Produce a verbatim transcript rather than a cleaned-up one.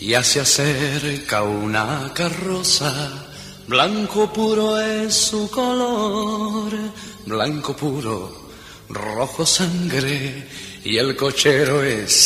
Ya se acerca una carroza, blanco puro es su color, blanco puro, rojo sangre, y el cochero es